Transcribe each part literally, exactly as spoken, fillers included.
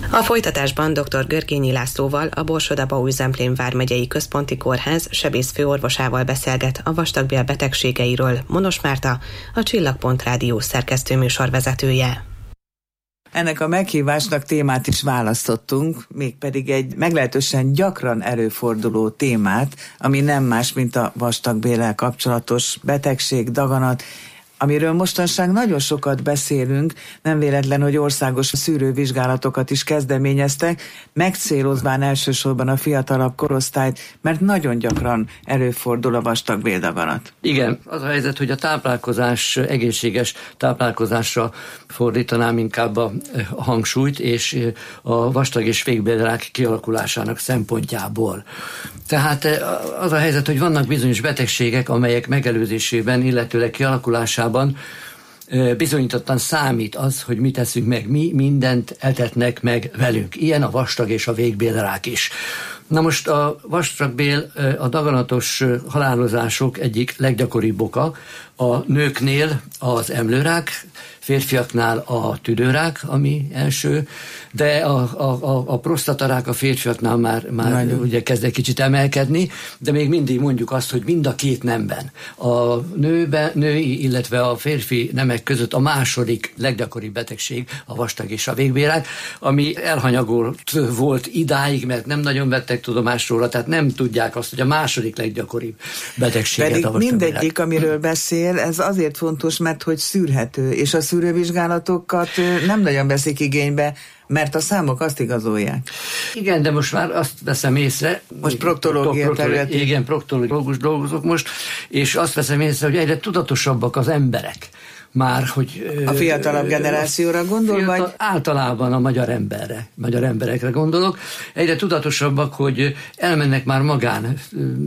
A folytatásban dr. Görgényi Lászlóval, a Borsod-Abaúj-Zemplén vármegyei központi kórház sebészfőorvosával beszélget a vastagbél betegségeiről Monos Márta, a Csillagpont Rádió szerkesztőműsorvezetője. Ennek a meghívásnak témát is választottunk, mégpedig egy meglehetősen gyakran előforduló témát, ami nem más, mint a vastagbéllel kapcsolatos betegség, daganat, amiről mostanság nagyon sokat beszélünk, nem véletlen, hogy országos szűrővizsgálatokat is kezdeményeztek, megcélozván elsősorban a fiatalabb korosztályt, mert nagyon gyakran előfordul a vastagbéldaganat. Igen, az a helyzet, hogy a táplálkozás, egészséges táplálkozásra fordítanám inkább a hangsúlyt, és a vastag- és fékbélrák kialakulásának szempontjából. Tehát az a helyzet, hogy vannak bizonyos betegségek, amelyek megelőzésében, illetőleg kialakulásában bizonyítottan számít az, hogy mit teszünk meg. Mi mindent etetnek meg velünk. Ilyen a vastag és a végbélrák is. Na most a vastagbél, a daganatos halálozások egyik leggyakoribb oka. A nőknél az emlőrák, férfiaknál a tüdőrák, ami első, de a, a, a, a prostatarák a férfiaknál már, már ugye kezd egy kicsit emelkedni, de még mindig mondjuk azt, hogy mind a két nemben, a nőbe, női, illetve a férfi nemek között a második leggyakoribb betegség a vastag és a végbélrák, ami elhanyagolt volt idáig, mert nem nagyon vettek tudomást róla, tehát nem tudják azt, hogy a második leggyakoribb betegséget pedig a vastagbélrák. Mindegyik, amiről beszél, ez azért fontos, mert hogy szűrhető, és a szűrővizsgálatokat nem nagyon veszik igénybe, mert a számok azt igazolják. Igen, de most már azt veszem észre, most proktológia területén. Igen, proktológus dolgozok most, és azt veszem észre, hogy egyre tudatosabbak az emberek. Már, hogy... A fiatalabb generációra gondol, fiatal, vagy? Általában a magyar emberre, magyar emberekre gondolok. Egyre tudatosabbak, hogy elmennek már magán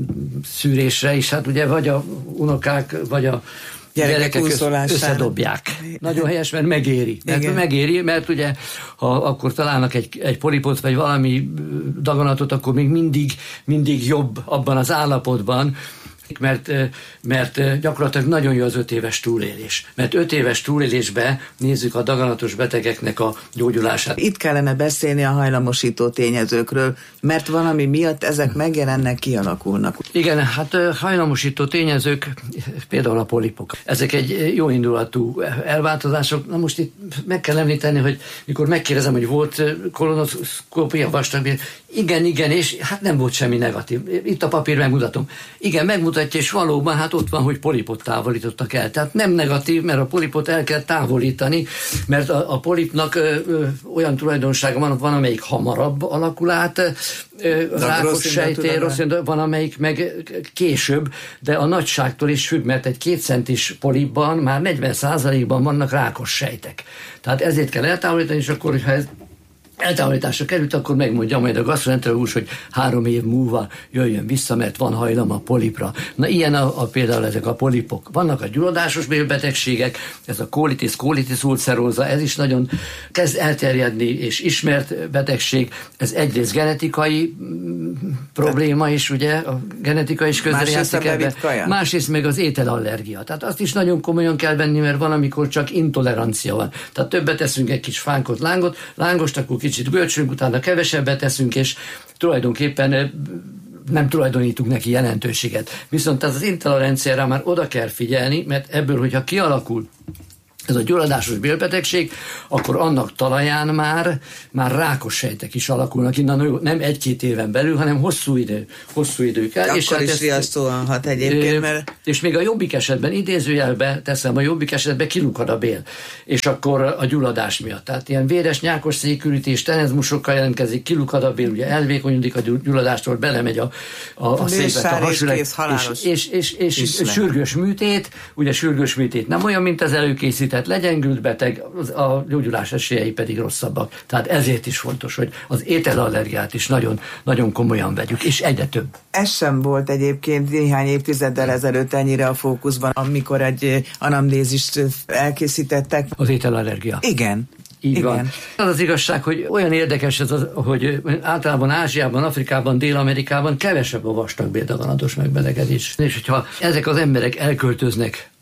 szűrésre, és hát ugye vagy a unokák, vagy a gyerekek, gyerekek összedobják. Nagyon helyes, mert megéri. Mert Igen. megéri, mert ugye, ha akkor találnak egy, egy polipot, vagy valami daganatot, akkor még mindig, mindig jobb abban az állapotban, mert, mert gyakorlatilag nagyon jó az öt éves túlélés. Mert öt éves túlélésben nézzük a daganatos betegeknek a gyógyulását. Itt kellene beszélni a hajlamosító tényezőkről, mert valami miatt ezek megjelennek, kialakulnak. Igen, hát hajlamosító tényezők, például a polipok. Ezek egy jó indulatú elváltozások. Na most itt meg kell említeni, hogy mikor megkérdezem, hogy volt kolonoszkópia vastagbél, igen, igen, és hát nem volt semmi negatív. Itt a papír, megmutatom. Igen, megmutatja, és valóban hát ott van, hogy polipot távolítottak el. Tehát nem negatív, mert a polipot el kell távolítani, mert a, a polipnak ö, ö, olyan tulajdonsága van, van, amelyik hamarabb alakul át, ö, rákos sejté, van, amelyik meg később, de a nagyságtól is függ, mert egy két centis polipban már negyven százalékban vannak rákos sejtek. Tehát ezért kell eltávolítani, és akkor, hogyha ez eltávolításra került, akkor megmondja majd a gasztroenterológus, hogy három év múlva jöjjön vissza, mert van hajlam a polipra. Na ilyen a, a például ezek a polipok. Vannak a gyulladásos bélbetegségek, ez a colitis, colitis ulceróza, ez is nagyon kezd elterjedni, és ismert betegség. Ez egyrészt genetikai mm, probléma is, ugye, a genetika is közrejátszik ebben. Másrészt meg az ételallergia. Tehát azt is nagyon komolyan kell venni, mert van, amikor csak intolerancia van. Tehát többet teszünk egy kis fánkot, lángot, lángost, akkor kicsit gölcsünk, utána kevesebbet teszünk, és tulajdonképpen nem tulajdonítunk neki jelentőséget. Viszont az intoleranciára már oda kell figyelni, mert ebből, hogyha kialakul ez a gyulladásos bélbetegség, akkor annak talaján már, már rákos sejtek is alakulnak innen, nem egy-két éven belül, hanem hosszú idő, hosszú idő kell. Akkor és hát is ezt, riasztóan hat egyébként, mert... És még a jobbik esetben, idézőjelbe teszem, a jobbik esetben kilukad a bél, és akkor a gyulladás miatt. Tehát ilyen véres, nyákos székürítés, tenezmusokkal jelentkezik, kilukad a bél, ugye elvékonyodik a gyulladástól, belemegy a, a, a, a szépet, a hasüleg, és, és, és, és, és sürgős műtét, ugye sürgős műtét nem olyan, mint az előkészített, legyengült beteg, a gyógyulás esélyei pedig rosszabbak. Tehát ezért is fontos, hogy az ételallergiát is nagyon, nagyon komolyan vegyük, és egyre több. Ez sem volt egyébként néhány évtizeddel ezelőtt ennyire a fókuszban, amikor egy anamnézist elkészítettek. Az ételallergia. Igen. Így Igen. van. Az az igazság, hogy olyan érdekes ez, az, hogy általában Ázsiában, Afrikában, Dél-Amerikában kevesebb a vastagbél daganatos megbetegedés. És hogyha ezek az emberek elköltöznek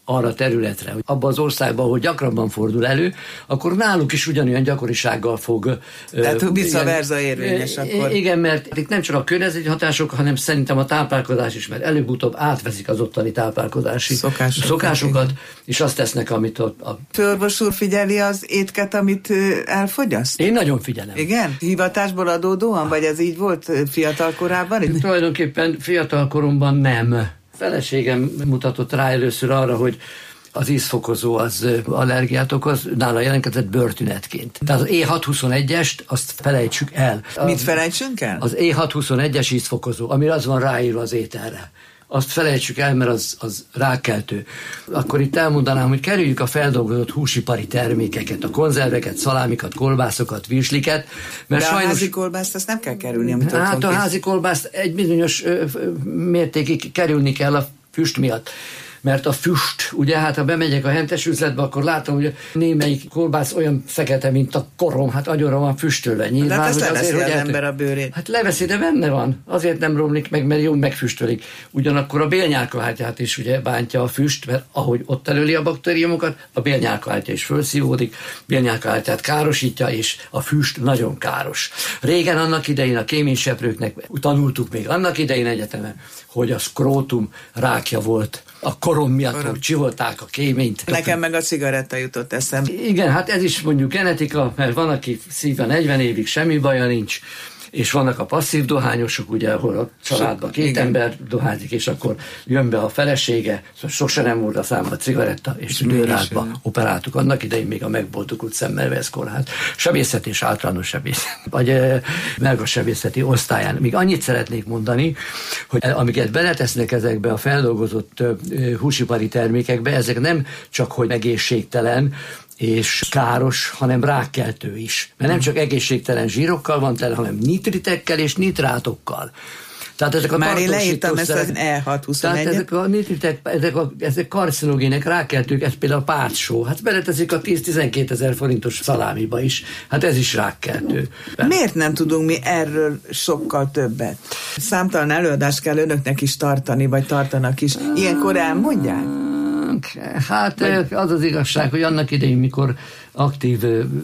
arra területre, hogy abban az országban, ahol gyakrabban fordul elő, akkor náluk is ugyanolyan gyakorisággal fog... Tehát vissza versa érvényes akkor. Igen, mert itt nem csak a környezeti hatások, hanem szerintem a táplálkozás is, mert előbb-utóbb átveszik az ottani táplálkozási szokásokat, szokásokat és azt tesznek, amit ott... A... Főorvos úr figyeli az étket, amit elfogyaszt? Én nagyon figyelem. Igen? Hivatásból adódóan, vagy ez így volt fiatal korában? Tulajdonképpen fiatal koromban nem. Feleségem mutatott rá először arra, hogy az ízfokozó az allergiát okoz, nála jelentkezett bőrtünetként. Tehát az é hatszázhuszonegyest azt felejtsük el. Mit felejtsünk el? Az é hatszázhuszonegyes ízfokozó, amire az van ráírva az ételre. Azt felejtsük el, mert az, az rákkeltő. Akkor itt elmondanám, hogy kerüljük a feldolgozott húsipari termékeket, a konzerveket, szalámikat, kolbászokat, virsliket. Mert de sajnos... a házi kolbászt azt nem kell kerülni, amit Hát a házi kolbászt egy bizonyos ö, ö, mértékig kerülni kell a füst miatt. Mert a füst, ugye, hát ha bemegyek a hentes üzletbe, akkor látom, hogy némelyik kolbász olyan fekete, mint a korom, hát agyonra van füstölve. Nyilván, de hát ezt leveszi azért, az hogy ember a bőrét. Hát leveszi, de benne van. Azért nem romlik meg, mert jól megfüstölik. Ugyanakkor a bélnyálkahártyát is ugye bántja a füst, mert ahogy ott előli a baktériumokat, a bélnyálkahártya is felszívódik, bélnyálkahártyát károsítja, és a füst nagyon káros. Régen annak idején a kéményseprőknek tanultuk még annak idején egyetemen, hogy a skrótum rákja volt. A korom miatt, hogy csiholták a kéményt. Nekem meg a cigaretta jutott eszembe. Igen, hát ez is mondjuk genetika, mert van, aki szíve negyven évig semmi baja nincs, és vannak a passzív dohányosok, ugye, ahol a családban két igen. ember dohányzik, és akkor jön be a felesége, sose nem volt a száma a cigaretta, és nőrátba operáltuk. Annak idején még a megboldokult Szemmelweis kórház. Sebészet és általános sebészet, vagy e, melkassebészeti osztályán. Még annyit szeretnék mondani, hogy amiket beletesznek ezekbe a feldolgozott e, húsipari termékekbe, ezek nem csak, hogy egészségtelen, és káros, hanem rákkeltő is. Mert nem csak egészségtelen zsírokkal van tele, hanem nitritekkel és nitrátokkal. Tehát ezek a már én leírtam ezt az é hatszázhuszonegyet. Tehát ezek a nitritek, ezek, a, ezek karcinogének, rákkeltők, ez például a pártsó. Hát beleteszik a tíz-tizenkét ezer forintos szalámiba is. Hát ez is rákkeltő. Miért nem tudunk mi erről sokkal többet? Számtalan előadást kell önöknek is tartani, vagy tartanak is. Ilyenkor elmondják? Hát az az igazság, hogy annak idején, mikor aktív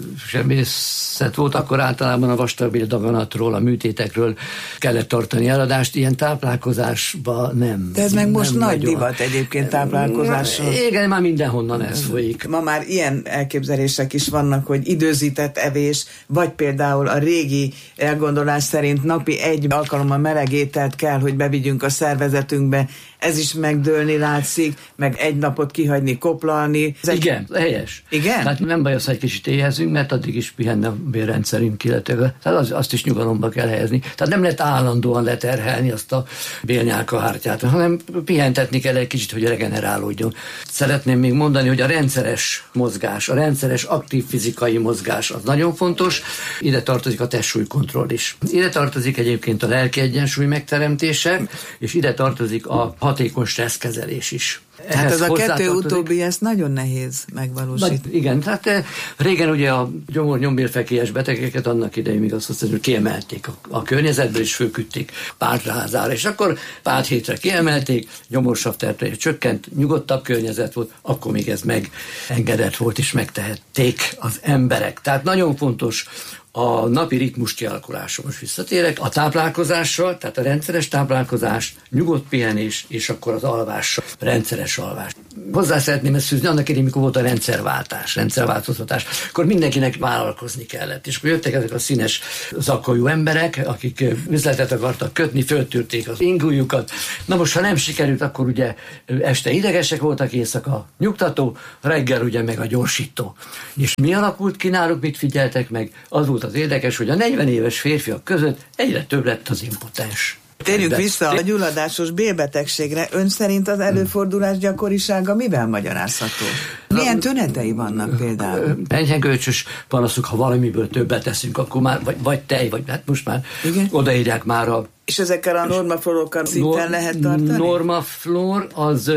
sebészet volt, akkor általában a vastagbél daganatról, a műtétekről kellett tartani eladást, ilyen táplálkozásba nem. De ez meg most nagy nagyon. divat egyébként táplálkozásról. Igen, már mindenhonnan ez folyik. Ma már ilyen elképzelések is vannak, hogy időzített evés, vagy például a régi elgondolás szerint napi egy alkalommal meleg ételt kell, hogy bevigyünk a szervezetünkbe. Ez is megdőlni látszik, meg egy napot kihagyni, koplalni. Ez igen, egy... helyes. Igen? Tehát nem baj az, hogy egy kicsit éhezünk, mert addig is pihenne a bélrendszerünk, illetve tehát az, azt is nyugalomba kell helyezni. Tehát nem lehet állandóan leterhelni azt a bélnyálkahártyát, hanem pihentetni kell egy kicsit, hogy regenerálódjon. Szeretném még mondani, hogy a rendszeres mozgás, a rendszeres aktív fizikai mozgás az nagyon fontos. Ide tartozik a testsúlykontroll is. Ide tartozik egyébként a lelki egyensúly megteremtése, és ide tartozik a hatékony stresszkezelés is. Hát ez a kettő utóbbi, ez nagyon nehéz megvalósítani. Na, igen, tehát régen ugye a gyomor-nyombérfekélyes betegeket annak idején még azt hiszem, hogy kiemelték a, a környezetből, és fölküldték pártházára, és akkor pár hétre kiemelték, gyomorsav-terpelés csökkent, nyugodtabb környezet volt, akkor még ez megengedett volt, és megtehették az emberek. Tehát nagyon fontos a napi ritmus kialakulása. Most visszatérek a táplálkozással, tehát a rendszeres táplálkozás, nyugodt pihenés, és akkor az alvás, rendszeres alvás. Hozzá szeretném ezt fűzni, annak idején, mikor volt a rendszerváltás, rendszerváltoztatás, akkor mindenkinek vállalkozni kellett. És akkor jöttek ezek a színes zakkolyú emberek, akik üzletet akartak kötni, föltűrték az ingújukat. Na most, ha nem sikerült, akkor ugye este idegesek voltak, éjszaka nyugtató, reggel ugye meg a gyorsító. És mi alakult ki náluk, mit figyeltek meg? Az volt az érdekes, hogy a negyven éves férfiak között egyre több lett az impotens. Térjünk vissza a gyulladásos bélbetegségre. Ön szerint az előfordulás gyakorisága mivel magyarázható? Milyen tünetei vannak például? Enyhegölcsös panaszok, ha valamiből többet teszünk, akkor már, vagy, vagy tej, vagy hát most már igen? Odaírják már a... És ezekkel a normaflórokkal szinten lehet tartani? Normaflór az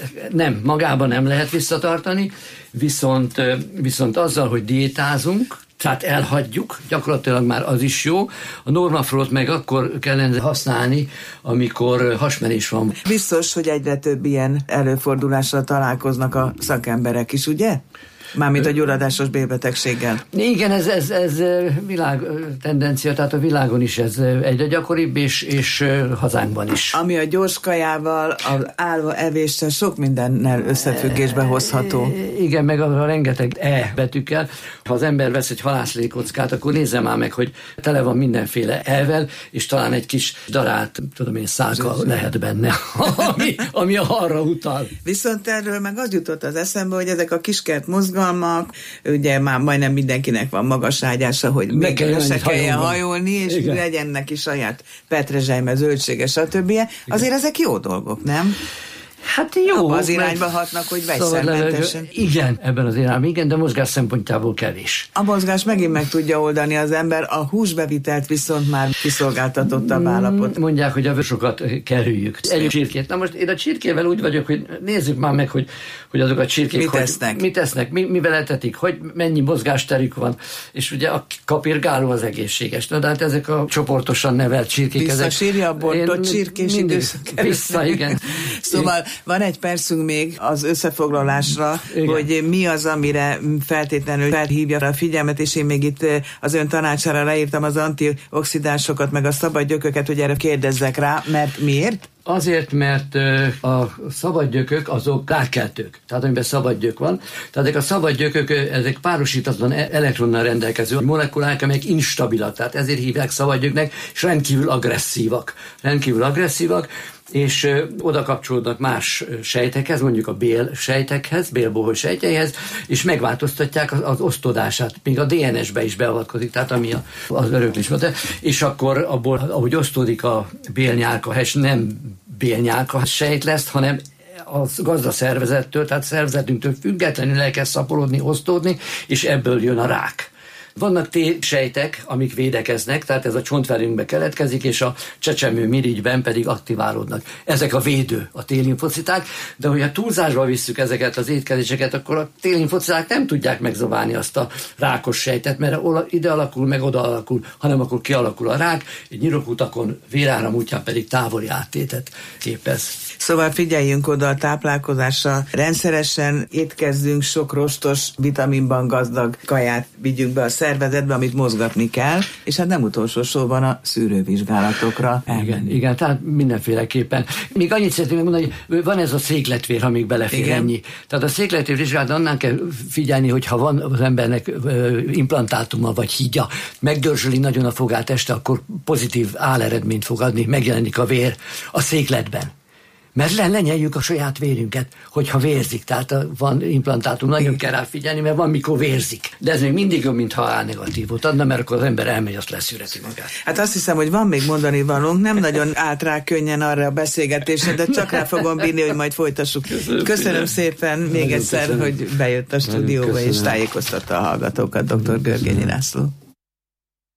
nem, magában nem lehet visszatartani, viszont, viszont azzal, hogy diétázunk, tehát elhagyjuk, gyakorlatilag már az is jó. A Normaflót meg akkor kellene használni, amikor hasmenés van. Biztos, hogy egyre több ilyen előfordulással találkoznak a szakemberek is, ugye? Mármint a gyulladásos bélbetegséggel. Igen, ez, ez, ez világ tendencia, tehát a világon is ez egyre gyakoribb, és, és hazánkban is. Ami a gyors kajával, az állva evéssel sok mindennel összefüggésbe hozható. Igen, meg a, a rengeteg E betűkkel. Ha az ember vesz egy halászlékockát, akkor nézze már meg, hogy tele van mindenféle E-vel, és talán egy kis darált, tudom én, száka lehet benne, ami, ami arra utal. Viszont erről meg az jutott az eszembe, hogy ezek a kiskert mozgalmak, ugye már majdnem mindenkinek van magas ágyása, hogy meg kell se kelljen hajolni. hajolni, és Igen. legyen neki saját petrezselyme, zöldsége, stb. Azért ezek jó dolgok, nem? Hát jó. Abba az irányba hatnak, hogy vegyszermentesen. Igen, ebben az irányban, igen, de mozgás szempontjából kevés. A mozgás megint meg tudja oldani az ember, a húsbevitelt viszont már kiszolgáltatottabb állapot. Mondják, hogy a vörsokat kerüljük. Egyéb csirkét. Na most én a csirkével úgy vagyok, hogy nézzük már meg, hogy, hogy azok a csirkék mit hogy, tesznek, mit tesznek, mi, mivel etetik, hogy mennyi mozgásterük van, és ugye a kapirgáló az egészséges. Na, de hát ezek a csoportosan nevelt csirkék. Visszasírja a bontott csirkés időszak. Vissza, igen. Szóval van egy percünk még az összefoglalásra, igen, hogy mi az, amire feltétlenül felhívja a figyelmet, és én még itt az ön tanácsára leírtam az antioxidánsokat, meg a szabad gyököket, hogy erre kérdezzek rá, mert miért? Azért, mert a szabad gyökök azok rákkeltők, tehát amiben szabad gyök van. Tehát ezek a szabad gyökök, ezek párosítatlan elektronnal rendelkező molekulák, amelyek instabilak, tehát ezért hívják szabad gyöknek, és rendkívül agresszívak. Rendkívül agresszívak, és ö, oda kapcsolódnak más sejtekhez, mondjuk a bél sejtekhez, bélbohói sejtjeihez, és megváltoztatják az, az osztódását. Még a dé en es-be is beavatkozik, tehát ami a, az öröklés volt. És akkor abból, ahogy osztódik a bélnyálkahes, nem bélnyálkahes sejt lesz, hanem a gazdaszervezettől, tehát szervezetünktől függetlenül el kell szaporodni, osztódni, és ebből jön a rák. Vannak T-sejtek, amik védekeznek, tehát ez a csontverőnkbe keletkezik, és a csecsemő mirigyben pedig aktiválódnak. Ezek a védő, a T-limfociták, de hogyha túlzásba visszük ezeket az étkezéseket, akkor a T-limfociták nem tudják megzabálni azt a rákos sejtet, mert ide alakul, meg oda alakul, hanem akkor kialakul a rák, egy nyirokutakon, véráram útján pedig távoli áttétet képez. Szóval figyeljünk oda a táplálkozásra, rendszeresen étkezzünk, sok rostos, vitaminban gazdag kaját vigyünk be a szervezetbe, amit mozgatni kell, és hát nem utolsó sorban a szűrővizsgálatokra. Igen, igen, tehát mindenféleképpen. Még annyit szeretném megmondani, hogy van ez a székletvér, amíg belefér, igen, ennyi. Tehát a székletvér vizsgálat annál kell figyelni, hogy ha van az embernek implantátuma vagy hígya, megdörzsöli nagyon a fogát este, akkor pozitív áleredményt fog adni, megjelenik a vér a székletben. Mert le, lenyeljük a saját vérünket, hogyha vérzik. Tehát van implantátum, nagyon kell rá figyelni, mert van, mikor vérzik. De ez még mindig jobb, mintha á negatívot adna, mert akkor az ember elmegy, azt leszűreti magát. Hát azt hiszem, hogy van még mondani valónk, nem nagyon állt rá könnyen arra a beszélgetésre, de csak rá fogom bírni, hogy majd folytassuk. Köszönöm, köszönöm szépen még nagyon egyszer, köszönöm, hogy bejött a stúdióba és tájékoztatta a hallgatókat, dr. Görgényi László.